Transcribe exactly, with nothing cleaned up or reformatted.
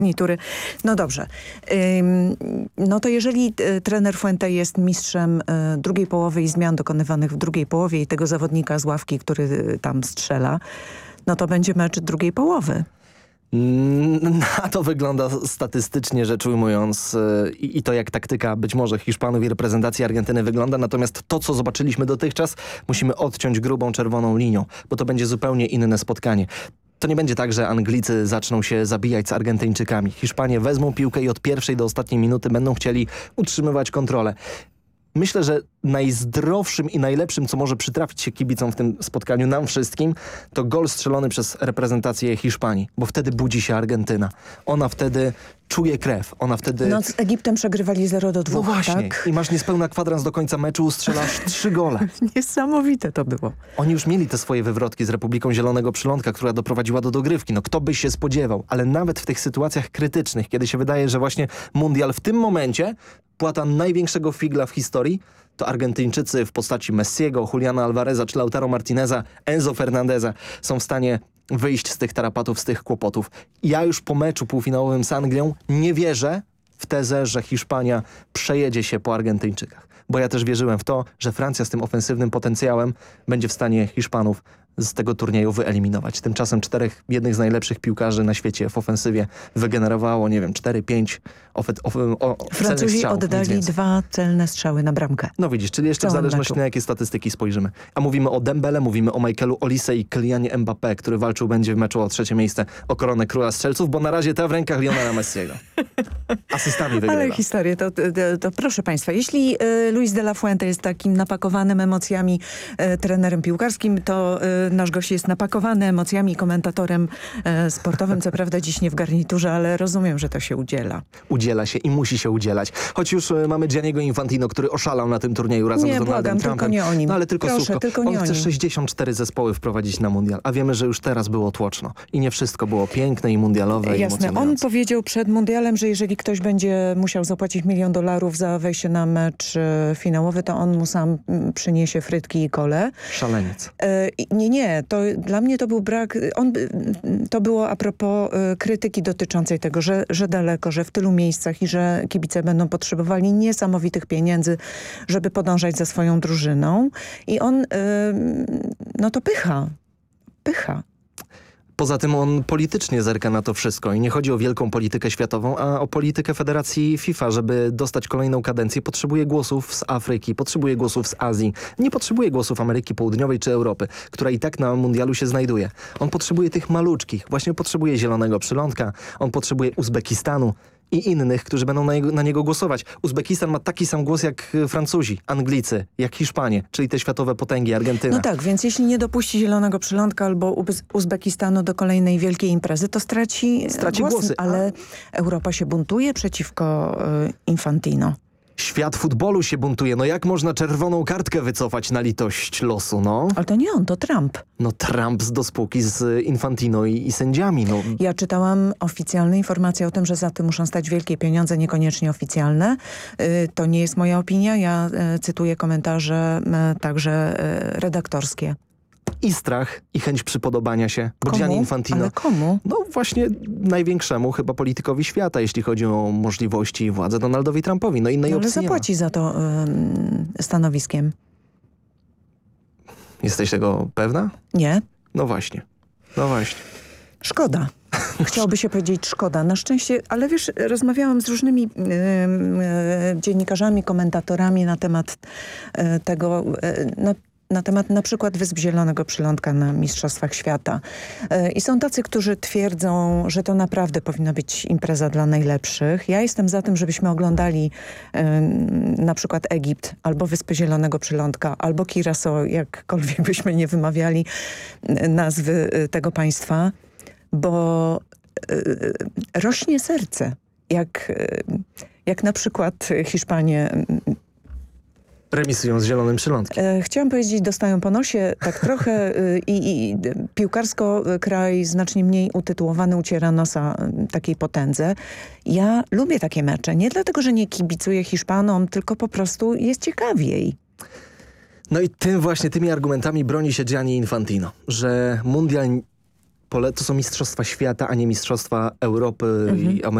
garnitury. No dobrze. No to jeżeli trener Fuente jest mistrzem drugiej połowy i zmian dokonywanych w drugiej połowie i tego zawodnika z ławki, który tam strzela, no to będzie mecz drugiej połowy. Na to wygląda statystycznie rzecz ujmując i, i to jak taktyka być może Hiszpanów i reprezentacji Argentyny wygląda, natomiast to co zobaczyliśmy dotychczas musimy odciąć grubą czerwoną linią, bo to będzie zupełnie inne spotkanie. To nie będzie tak, że Anglicy zaczną się zabijać z Argentyńczykami. Hiszpanie wezmą piłkę i od pierwszej do ostatniej minuty będą chcieli utrzymywać kontrolę. Myślę, że najzdrowszym i najlepszym, co może przytrafić się kibicom w tym spotkaniu, nam wszystkim, to gol strzelony przez reprezentację Hiszpanii, bo wtedy budzi się Argentyna. Ona wtedy czuje krew, ona wtedy... No z Egiptem przegrywali zero do dwóch, No właśnie, tak? I masz niespełna kwadrans do końca meczu, strzelasz trzy gole. Niesamowite to było. Oni już mieli te swoje wywrotki z Republiką Zielonego Przylądka, która doprowadziła do dogrywki. No kto by się spodziewał, ale nawet w tych sytuacjach krytycznych, kiedy się wydaje, że właśnie mundial w tym momencie płata największego figla w historii, to Argentyńczycy w postaci Messiego, Juliana Alvareza czy Lautaro Martineza, Enzo Fernandeza są w stanie wyjść z tych tarapatów, z tych kłopotów. Ja już po meczu półfinałowym z Anglią nie wierzę w tezę, że Hiszpania przejedzie się po Argentyńczykach. Bo ja też wierzyłem w to, że Francja z tym ofensywnym potencjałem będzie w stanie Hiszpanów z tego turnieju wyeliminować. Tymczasem czterech jednych z najlepszych piłkarzy na świecie w ofensywie wygenerowało, nie wiem, cztery, pięć Francuzi oddali dwa celne strzały na bramkę. No widzisz, czyli jeszcze w zależności na jakie statystyki spojrzymy. A mówimy o Dembele, mówimy o Michaelu Olise i Kylianie Mbappé, który walczył będzie w meczu o trzecie miejsce o koronę króla strzelców, bo na razie ta w rękach Lionela Messiego. Asystami wygrywa. Ale historię, to, to, to proszę państwa, jeśli y, Luis de la Fuente jest takim napakowanym emocjami y, trenerem piłkarskim, to y, nasz gość jest napakowany emocjami komentatorem y, sportowym. Co prawda dziś nie w garniturze, ale rozumiem, że to się udziela. Udziela się i musi się udzielać. Choć już y, mamy Gianniego Infantino, który oszalał na tym turnieju razem nie, z Donaldem błagam, Trumpem. Tylko nie o nim. No ale tylko Proszę, słówko. tylko On nie chce o nim. sześćdziesiąt cztery zespoły wprowadzić na mundial, a wiemy, że już teraz było tłoczno. I nie wszystko było piękne i mundialowe. Jasne. I on powiedział przed mundialem, że jeżeli ktoś będzie musiał zapłacić milion dolarów za wejście na mecz y, finałowy, to on mu sam y, przyniesie frytki i kole. Szaleniec. Y, nie, nie. To, dla mnie to był brak... On, to było a propos y, krytyki dotyczącej tego, że, że daleko, że w tylu miejscach i że kibice będą potrzebowali niesamowitych pieniędzy, żeby podążać za swoją drużyną. I on... Y, no to pycha. Pycha. Poza tym on politycznie zerka na to wszystko i nie chodzi o wielką politykę światową, a o politykę Federacji FIFA. Żeby dostać kolejną kadencję, potrzebuje głosów z Afryki, potrzebuje głosów z Azji, nie potrzebuje głosów Ameryki Południowej czy Europy, która i tak na mundialu się znajduje. On potrzebuje tych maluczkich, właśnie potrzebuje Zielonego Przylądka, on potrzebuje Uzbekistanu i innych, którzy będą na, jego, na niego głosować. Uzbekistan ma taki sam głos jak Francuzi, Anglicy, jak Hiszpanie, czyli te światowe potęgi, Argentyna. No tak, więc jeśli nie dopuści Zielonego Przylądka albo Uz Uzbekistanu do kolejnej wielkiej imprezy, to straci, straci głos, głosy. Ale a... Europa się buntuje przeciwko y, Infantino. Świat futbolu się buntuje. No jak można czerwoną kartkę wycofać na litość losu, no? Ale to nie on, to Trump. No Trump do spółki z Infantino i, i sędziami, no. Ja czytałam oficjalne informacje o tym, że za tym muszą stać wielkie pieniądze, niekoniecznie oficjalne. Y, to nie jest moja opinia. Ja y, cytuję komentarze y, także y, redaktorskie. I strach, i chęć przypodobania się. Bo Komu? Gianni Infantino... Ale komu? No właśnie największemu chyba politykowi świata, jeśli chodzi o możliwości i władzę Donaldowi Trumpowi. No innej no, ale opcji zapłaci za to y, stanowiskiem. Jesteś tego pewna? Nie. No właśnie. No właśnie. Szkoda. Chciałoby się powiedzieć szkoda. Na szczęście, ale wiesz, rozmawiałam z różnymi y, y, dziennikarzami, komentatorami na temat y, tego... Y, no, na temat na przykład Wysp Zielonego Przylądka na Mistrzostwach Świata. I są tacy, którzy twierdzą, że to naprawdę powinna być impreza dla najlepszych. Ja jestem za tym, żebyśmy oglądali na przykład Egipt, albo Wyspy Zielonego Przylądka, albo Curaçao, jakkolwiek byśmy nie wymawiali nazwy tego państwa, bo rośnie serce. Jak, jak na przykład Hiszpanie... remisują z Zielonym Przylądkiem. E, chciałam powiedzieć, dostają po nosie tak trochę i, i piłkarsko kraj znacznie mniej utytułowany uciera nosa takiej potędze. Ja lubię takie mecze. Nie dlatego, że nie kibicuję Hiszpanom, tylko po prostu jest ciekawiej. No i tym właśnie, tymi argumentami broni się Gianni Infantino, że mundial pole, to są mistrzostwa świata, a nie mistrzostwa Europy Mhm. i